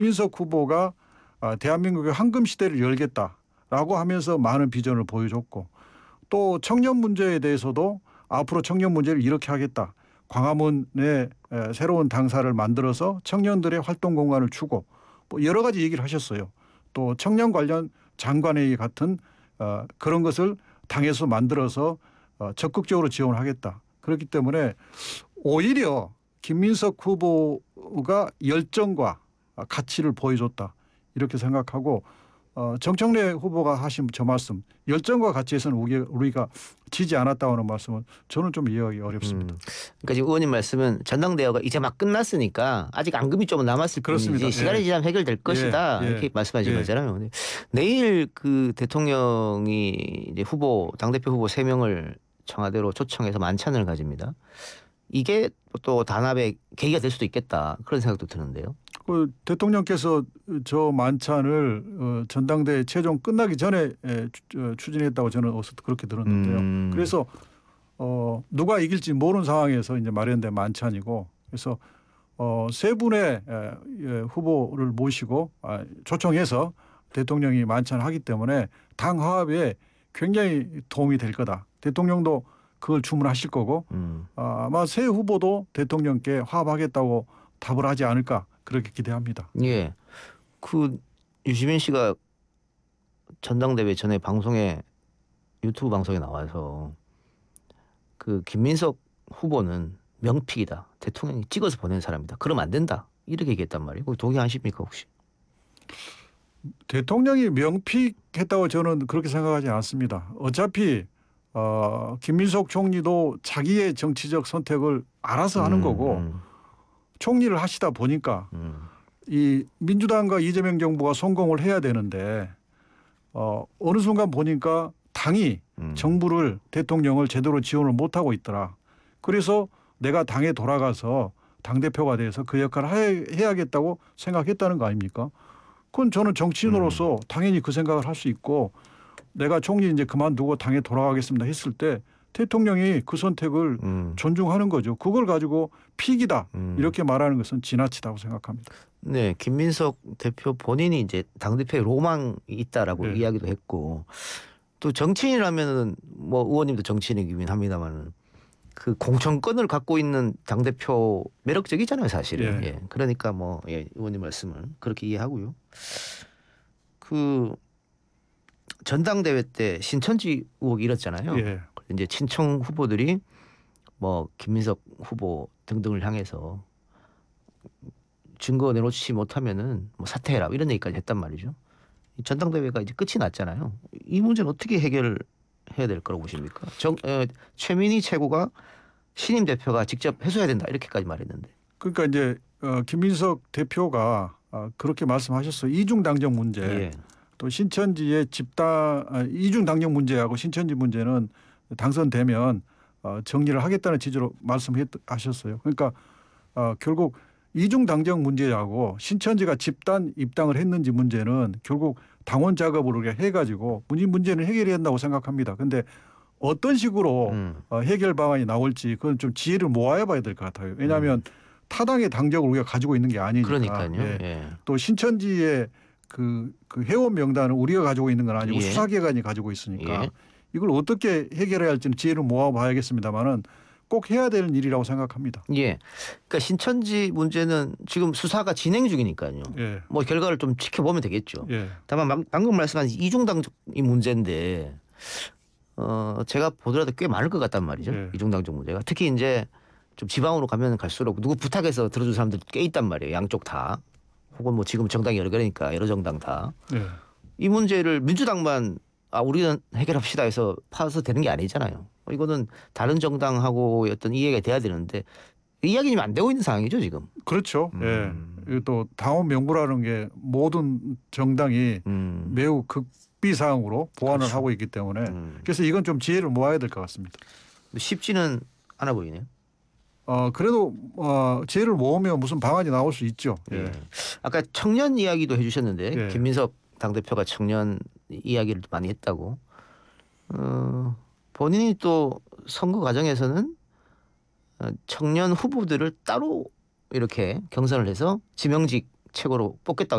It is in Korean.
김민석 후보가 대한민국의 황금 시대를 열겠다라고 하면서 많은 비전을 보여줬고 또 청년 문제에 대해서도 앞으로 청년 문제를 이렇게 하겠다. 광화문에 새로운 당사를 만들어서 청년들의 활동 공간을 주고 뭐 여러 가지 얘기를 하셨어요. 또 청년 관련 장관회의 같은 그런 것을 당에서 만들어서 적극적으로 지원하겠다. 그렇기 때문에 오히려 김민석 후보가 열정과 가치를 보여줬다. 이렇게 생각하고 정청래 후보가 하신 저 말씀 열정과 가치에서는 우리가 지지 않았다고 하는 말씀은 저는 좀 이해하기 어렵습니다. 그러니까 지금 의원님 말씀은 전당대회가 이제 막 끝났으니까 아직 앙금이 좀 남았을 그렇습니다. 뿐이지 시간이 지나면 해결될 것이다. 예. 이렇게 말씀하신 예. 거잖아요. 근데 내일 그 대통령이 이제 당대표 후보 3명을 청와대로 초청해서 만찬을 가집니다. 이게 또 단합의 계기가 될 수도 있겠다. 그런 생각도 드는데요. 그 대통령께서 저 만찬을 전당대회 최종 끝나기 전에 추진했다고 저는 어서 그렇게 들었는데요. 그래서 누가 이길지 모르는 상황에서 이제 마련된 만찬이고 그래서 세 분의 후보를 모시고 초청해서 대통령이 만찬하기 때문에 당 화합에 굉장히 도움이 될 거다. 대통령도 그걸 주문하실 거고 아마 새 후보도 대통령께 화합하겠다고 답을 하지 않을까 그렇게 기대합니다. 예. 그 유시민 씨가 전당대회 전에 유튜브 방송에 나와서 그 김민석 후보는 명픽이다. 대통령이 찍어서 보낸 사람이다. 그러면 안 된다. 이렇게 얘기했단 말이에요. 동의하십니까 혹시? 대통령이 명픽했다고 저는 그렇게 생각하지 않습니다. 어차피 김민석 총리도 자기의 정치적 선택을 알아서 하는 거고 총리를 하시다 보니까 이 민주당과 이재명 정부가 성공을 해야 되는데 어느 순간 보니까 당이 정부를 대통령을 제대로 지원을 못하고 있더라. 그래서 내가 당에 돌아가서 당대표가 돼서 그 역할을 해야겠다고 생각했다는 거 아닙니까? 그건 저는 정치인으로서 당연히 그 생각을 할 수 있고 내가 총리 이제 그만두고 당에 돌아가겠습니다 했을 때 대통령이 그 선택을 존중하는 거죠. 그걸 가지고 픽이다 이렇게 말하는 것은 지나치다고 생각합니다. 네, 김민석 대표 본인이 이제 당대표에 로망이 있다라고 네. 이야기도 했고 또 정치인이라면은 뭐 의원님도 정치인이긴 합니다만은 그 공천권을 갖고 있는 당대표 매력적이잖아요, 사실은. 예. 예. 그러니까 뭐 의원님 말씀을 그렇게 이해하고요. 그 전당대회 때 신천지 의혹이 일었잖아요. 예. 이제 친청 후보들이 뭐 김민석 후보 등등을 향해서 증거 내놓지 못하면은 뭐 사퇴해라 이런 얘기까지 했단 말이죠. 이 전당대회가 이제 끝이 났잖아요. 이 문제는 어떻게 해결해야 될 거라고 보십니까? 최민희 최고가 신임 대표가 직접 해소해야 된다 이렇게까지 말했는데. 그러니까 이제 김민석 대표가 그렇게 말씀하셨어요. 이중 당정 문제. 예. 또 신천지의 이중 당정 문제하고 신천지 문제는 당선되면 정리를 하겠다는 취지로 말씀하셨어요. 그러니까 결국 이중 당정 문제하고 신천지가 집단 입당을 했는지 문제는 결국 당원 작업으로 해가지고 문제는 해결해야 한다고 생각합니다. 그런데 어떤 식으로 해결 방안이 나올지 그건 좀 지혜를 모아야 봐야 될 것 같아요. 왜냐하면 타당의 당적을 우리가 가지고 있는 게 아니니까. 그러니까요. 예. 예. 또 신천지의 그 회원 명단은 우리가 가지고 있는 건 아니고 예. 수사기관이 가지고 있으니까 예. 이걸 어떻게 해결해야 할지는 지혜를 모아봐야겠습니다만은 꼭 해야 되는 일이라고 생각합니다. 예. 그러니까 신천지 문제는 지금 수사가 진행 중이니까요. 예. 뭐 결과를 좀 지켜보면 되겠죠. 예. 다만 방금 말씀하신 이중당적이 문제인데 제가 보더라도 꽤 많을 것 같단 말이죠. 예. 이중당적 문제가. 특히 이제 좀 지방으로 가면 갈수록 누구 부탁해서 들어준 사람들 꽤 있단 말이에요. 양쪽 다. 혹은 뭐 지금 정당이 여러 개니까 여러 정당 다. 예. 이 문제를 민주당만 우리는 해결합시다 해서 파서 되는 게 아니잖아요. 이거는 다른 정당하고 어떤 이해가 돼야 되는데 이야기는 안 되고 있는 상황이죠 지금. 그렇죠. 예. 또 당원 명부라는 게 모든 정당이 매우 극비 사항으로 보완을 그렇죠. 하고 있기 때문에 그래서 이건 좀 지혜를 모아야 될 것 같습니다. 쉽지는 않아 보이네요. 그래도 지혜를 모으면 무슨 방안이 나올 수 있죠. 예. 예. 아까 청년 이야기도 해주셨는데 예. 김민석 당대표가 청년 이야기를 많이 했다고. 본인이 또 선거 과정에서는 청년 후보들을 따로 이렇게 경선을 해서 지명직 최고로 뽑겠다고